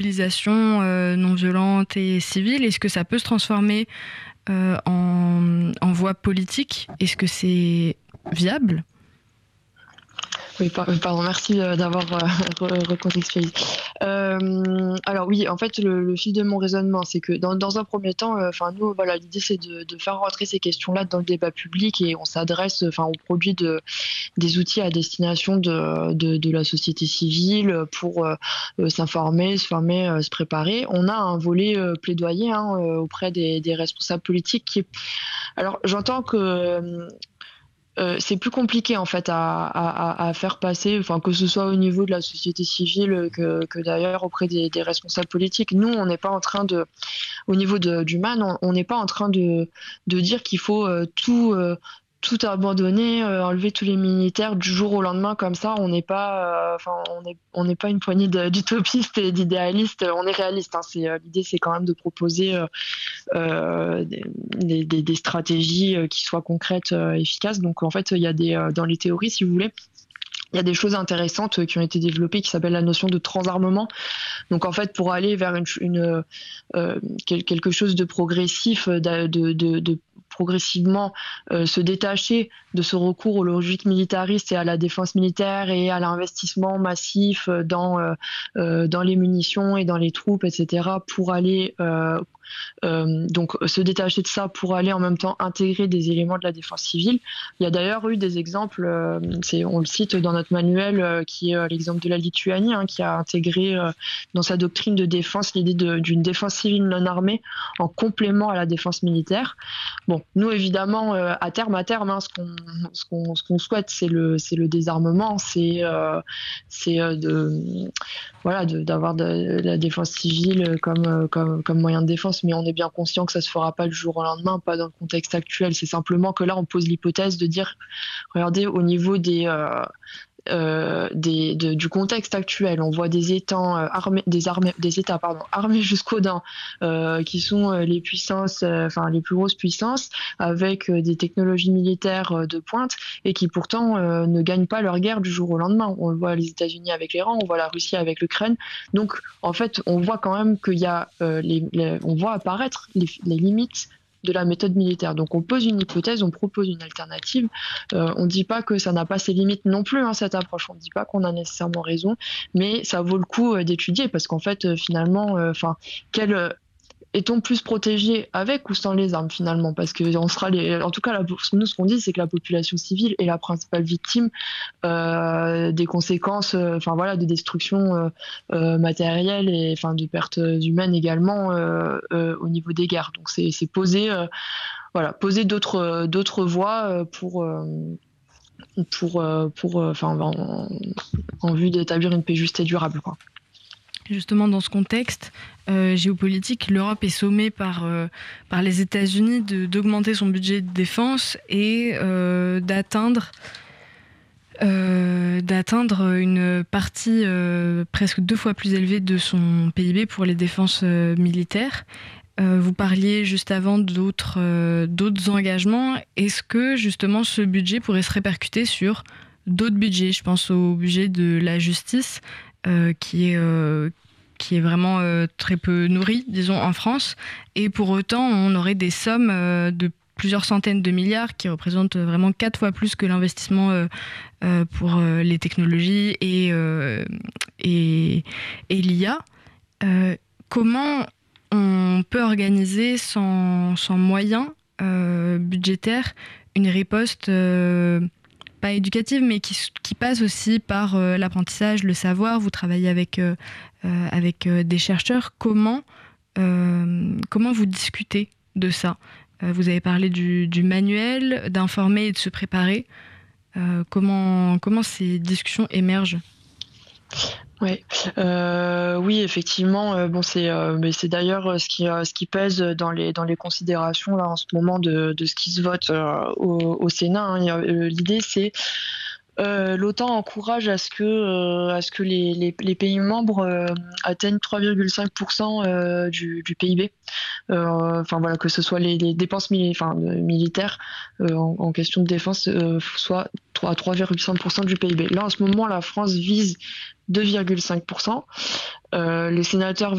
mobilisation non violente et civile, est-ce que ça peut se transformer en voie politique? Est-ce que c'est viable? Oui, pardon, merci d'avoir recontextualisé. Alors oui, en fait, le fil de mon raisonnement, c'est que dans un premier temps, nous, voilà, l'idée c'est de faire rentrer ces questions-là dans le débat public et on s'adresse, on produit des outils à destination de la société civile pour s'informer, se former, se préparer. On a un volet plaidoyer auprès des responsables politiques qui est... Alors j'entends que c'est plus compliqué en fait à faire passer, que ce soit au niveau de la société civile que d'ailleurs auprès des responsables politiques. Nous, on n'est pas en train de, au niveau du MAN, on n'est pas en train de dire qu'il faut tout abandonner, enlever tous les militaires du jour au lendemain comme ça. On n'est pas, on n'est pas une poignée d'utopistes et d'idéalistes. On est réaliste. L'idée, c'est quand même de proposer des stratégies qui soient concrètes, efficaces. Donc en fait, il y a dans les théories, si vous voulez, il y a des choses intéressantes qui ont été développées qui s'appellent la notion de transarmement. Donc en fait, pour aller vers quelque chose de progressif, de progressivement se détacher de ce recours aux logiques militaristes et à la défense militaire et à l'investissement massif dans les munitions et dans les troupes, etc., pour aller donc se détacher de ça pour aller en même temps intégrer des éléments de la défense civile. Il y a d'ailleurs eu des exemples, on le cite dans notre manuel, qui est l'exemple de la Lituanie, qui a intégré dans sa doctrine de défense l'idée d'une défense civile non armée en complément à la défense militaire. Bon, nous évidemment, à terme, ce qu'on souhaite, c'est le désarmement, d'avoir de la défense civile comme moyen de défense, mais on est bien conscient que ça se fera pas du jour au lendemain, pas dans le contexte actuel. C'est simplement que là, on pose l'hypothèse de dire, regardez, au niveau du contexte actuel, on voit des États armés jusqu'aux dents, qui sont les puissances, les plus grosses puissances, avec des technologies militaires de pointe et qui pourtant ne gagnent pas leur guerre du jour au lendemain. On le voit les États-Unis avec l'Iran, on voit la Russie avec l'Ukraine. Donc en fait, on voit quand même qu'il y a on voit apparaître les limites de la méthode militaire. Donc on pose une hypothèse, on propose une alternative. On ne dit pas que ça n'a pas ses limites non plus, cette approche. On ne dit pas qu'on a nécessairement raison, mais ça vaut le coup d'étudier parce qu'en fait, finalement, est-on plus protégé avec ou sans les armes finalement? Parce que en tout cas, nous, ce qu'on dit, c'est que la population civile est la principale victime des conséquences, de destruction matérielle et de pertes humaines également au niveau des guerres. Donc c'est poser d'autres voies en vue d'établir une paix juste et durable, quoi. Justement, dans ce contexte géopolitique, l'Europe est sommée par les États-Unis d'augmenter son budget de défense et d'atteindre une partie presque 2 fois plus élevée de son PIB pour les défenses militaires. Vous parliez juste avant d'autres engagements. Est-ce que justement ce budget pourrait se répercuter sur d'autres budgets? Je pense au budget de la justice qui est vraiment très peu nourri, disons, en France. Et pour autant, on aurait des sommes de plusieurs centaines de milliards qui représentent vraiment 4 fois plus que l'investissement pour les technologies et l'IA. Comment on peut organiser sans moyens budgétaires une riposte pas éducative, mais qui passe aussi par l'apprentissage, le savoir? Vous travaillez avec des chercheurs. Comment vous discutez de ça? Vous avez parlé du manuel, d'informer et de se préparer. Comment ces discussions émergent? Ouais. Oui, effectivement. Mais c'est d'ailleurs ce qui pèse dans les considérations là en ce moment de ce qui se vote au Sénat. L'idée, c'est L'OTAN encourage à ce que les pays membres atteignent 3,5% du PIB. Enfin voilà, que ce soit les dépenses militaires en question de défense soit à 3,5% du PIB. Là, en ce moment, la France vise 2,5%. Les sénateurs